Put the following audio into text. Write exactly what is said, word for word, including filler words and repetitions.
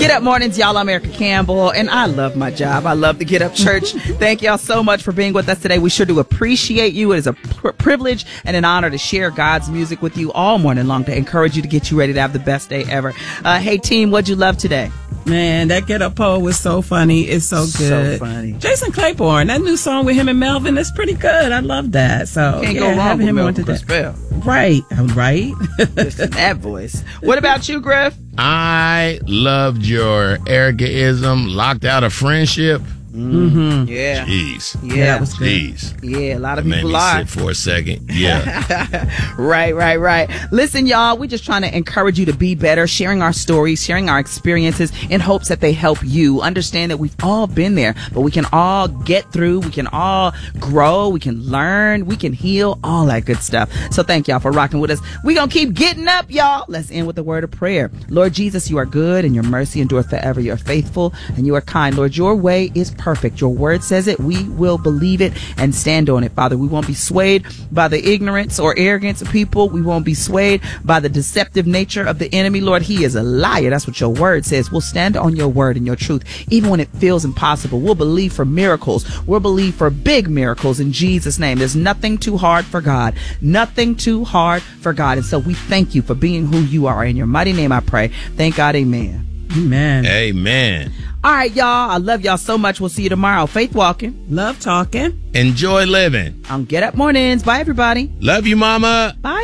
Get Up Mornings, y'all. I'm Erica Campbell, and I love my job. I love the Get Up Church. Thank y'all so much for being with us today. We sure do appreciate you. It is a pr- privilege and an honor to share God's music with you all morning long to encourage you to get you ready to have the best day ever. Uh, hey, team, what'd you love today? Man, that Get Up poll was so funny. It's so good. So funny. Jason Claiborne, that new song with him and Melvin is pretty good. I love that. So Can't yeah, go wrong have with him on Melvin today. Crispell. Right, right. Just in that voice. What about you, Griff? I loved your Ericaism, locked out of friendship. Mm-hmm. Yeah. Jeez. Yeah, that was good. Jeez. Yeah, a lot of That people made me are. sit for a second. Yeah. Right, right, right. Listen, y'all, we're just trying to encourage you to be better, sharing our stories, sharing our experiences in hopes that they help you. Understand that we've all been there, but we can all get through. We can all grow. We can learn. We can heal, all that good stuff. So thank y'all for rocking with us. We're going to keep getting up, y'all. Let's end with a word of prayer. Lord Jesus, you are good and your mercy endureth forever. You are faithful and you are kind. Lord, your way is perfect. Your word says it. We will believe it and stand on it, Father. We won't be swayed by the ignorance or arrogance of people. We won't be swayed by the deceptive nature of the enemy. Lord, he is a liar. That's what your word says. We'll stand on your word and your truth, even when it feels impossible. We'll believe for miracles. We'll believe for big miracles in Jesus' name. There's nothing too hard for God. Nothing too hard for God. And so we thank you for being who you are. In your mighty name I pray. Thank God. Amen. Amen. Amen. All right, y'all. I love y'all so much. We'll see you tomorrow. Faith walking. Love talking. Enjoy living. On Get Up Mornings. Bye, everybody. Love you, mama. Bye.